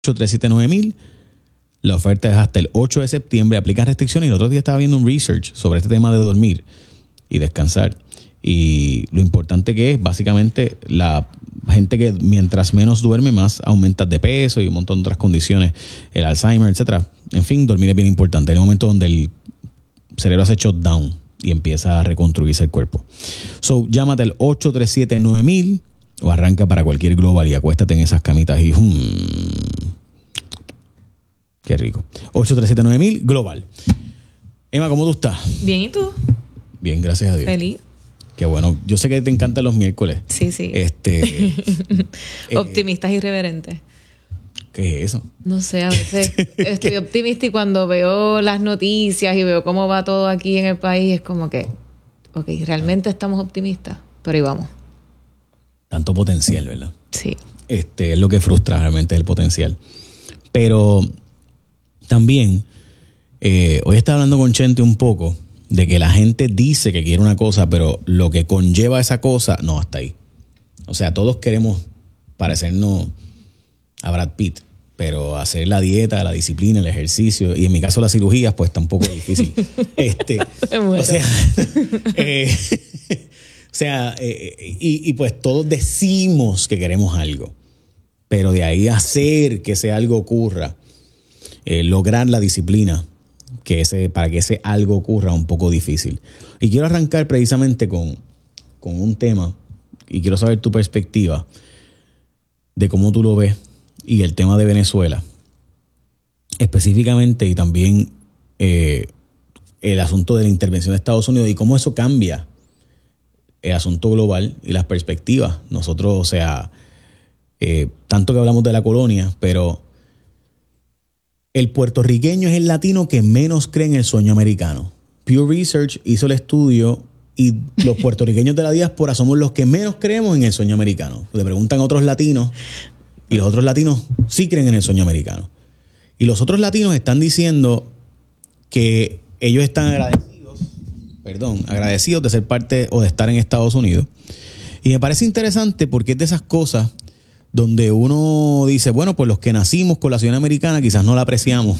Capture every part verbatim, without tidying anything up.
ocho tres siete nueve mil. La oferta es hasta el ocho de septiembre. Aplican restricciones. Y el otro día estaba viendo un research sobre este tema de dormir y descansar. Y lo importante que es, básicamente, la gente que mientras menos duerme, más aumentas de peso y un montón de otras condiciones, el Alzheimer, etcétera. En fin, dormir es bien importante. En el momento donde el cerebro hace shutdown y empieza a reconstruirse el cuerpo. So, llámate al ocho tres siete nueve mil o arranca para cualquier Global y acuéstate en esas camitas y... Hmm, qué rico. ocho tres siete nueve mil Global. Emma, ¿cómo tú estás? Bien, ¿y tú? Bien, gracias a Dios. Feliz. Qué bueno. Yo sé que te encantan los miércoles. Sí, sí. Este, Optimistas eh, irreverentes. ¿Qué es eso? No sé, a veces estoy optimista y cuando veo las noticias y veo cómo va todo aquí en el país, es como que, ok, realmente estamos optimistas, pero ahí vamos. Tanto potencial, ¿verdad? Sí. Este, es lo que frustra realmente el potencial. Pero también, eh, hoy estaba hablando con Chente un poco de que la gente dice que quiere una cosa, pero lo que conlleva esa cosa, no, hasta ahí. O sea, todos queremos parecernos a Brad Pitt, pero hacer la dieta, la disciplina, el ejercicio, y en mi caso las cirugías, pues está un poco difícil. este, o sea, eh, o sea eh, y, y pues todos decimos que queremos algo, pero de ahí a hacer que ese algo ocurra, eh, lograr la disciplina, que ese, para que ese algo ocurra, un poco difícil. Y quiero arrancar precisamente con, con un tema, y quiero saber tu perspectiva de cómo tú lo ves, y el tema de Venezuela específicamente, y también eh, el asunto de la intervención de Estados Unidos y cómo eso cambia el asunto global y las perspectivas. Nosotros, o sea, eh, tanto que hablamos de la colonia, pero el puertorriqueño es el latino que menos cree en el sueño americano. Pew Research hizo el estudio y los puertorriqueños de la diáspora somos los que menos creemos en el sueño americano. Le preguntan a otros latinos y los otros latinos sí creen en el sueño americano. Y los otros latinos están diciendo que ellos están agradecidos, perdón, agradecidos de ser parte o de estar en Estados Unidos. Y me parece interesante porque es de esas cosas donde uno dice, bueno, pues los que nacimos con la ciudadanía americana quizás no la apreciamos.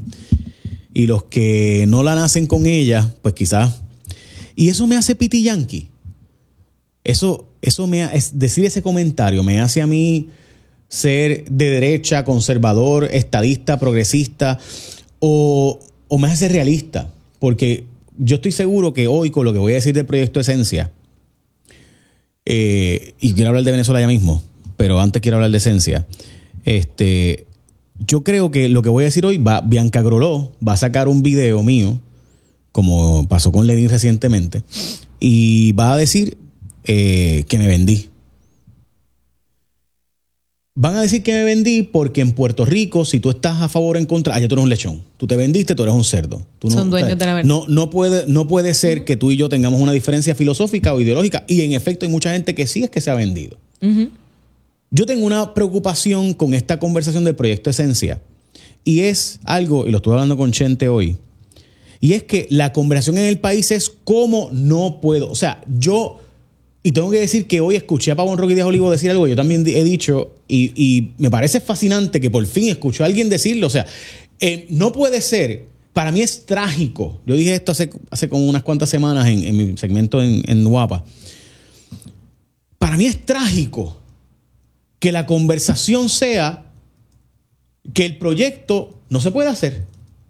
Y los que no la nacen con ella, pues quizás... Y eso me hace piti yankee. Eso, eso me es decir ese comentario me hace a mí ser de derecha, conservador, estadista, progresista, o, o me hace ser realista. Porque yo estoy seguro que hoy, con lo que voy a decir del proyecto Esencia, eh, y quiero hablar de Venezuela ya mismo, pero antes quiero hablar de Esencia, este, yo creo que lo que voy a decir hoy, va, Bianca Groló va a sacar un video mío, como pasó con Lenin recientemente, y va a decir eh, que me vendí. Van a decir que me vendí porque en Puerto Rico, si tú estás a favor o en contra, allá tú eres un lechón. Tú te vendiste, tú eres un cerdo. Tú no, Son dueños o sea, de la verdad. No, no, puede, no puede ser uh-huh. que tú y yo tengamos una diferencia filosófica o ideológica. Y en efecto hay mucha gente que sí es que se ha vendido. Uh-huh. Yo tengo una preocupación con esta conversación del proyecto Esencia. Y es algo, y lo estuve hablando con Chente hoy, y es que la conversación en el país es cómo no puedo. O sea, yo... Y tengo que decir que hoy escuché a Pavón Roque Díaz Olivo decir algo que yo también he dicho y, y me parece fascinante que por fin escuchó a alguien decirlo. O sea, eh, no puede ser, para mí es trágico. Yo dije esto hace, hace como unas cuantas semanas en, en mi segmento en, en Guapa. Para mí es trágico que la conversación sea que el proyecto no se puede hacer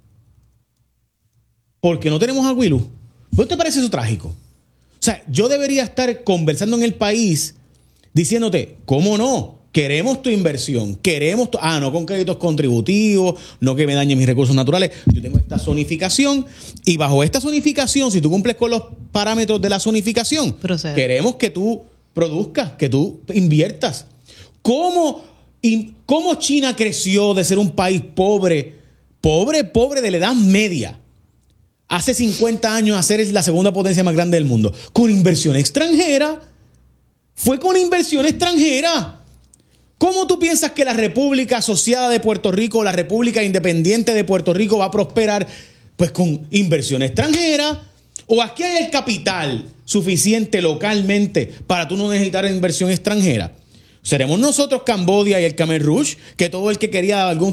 porque no tenemos agua y luz. ¿No te parece eso trágico? O sea, yo debería estar conversando en el país diciéndote, ¿cómo no? Queremos tu inversión, queremos tu... Ah, no con créditos contributivos, no que me dañen mis recursos naturales. Yo tengo esta zonificación y bajo esta zonificación, si tú cumples con los parámetros de la zonificación, Procede. queremos que tú produzcas, que tú inviertas. ¿Cómo, ¿Cómo China creció de ser un país pobre, pobre, pobre de la edad media? Hace cincuenta años a ser la segunda potencia más grande del mundo. Con inversión extranjera. Fue con inversión extranjera. ¿Cómo tú piensas que la República Asociada de Puerto Rico, la República Independiente de Puerto Rico va a prosperar? Pues con inversión extranjera. ¿O aquí hay el capital suficiente localmente para tú no necesitar inversión extranjera? ¿Seremos nosotros Cambodia y el Khmer Rouge? Que todo el que quería algún